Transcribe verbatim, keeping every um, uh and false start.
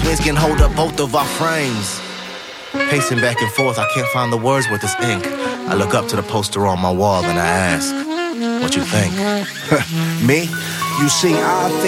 winds can hold up both of our frames. Pacing back and forth, I can't find the words with this ink. I look up to the poster on my wall and I ask, what you think? Me? You see, I think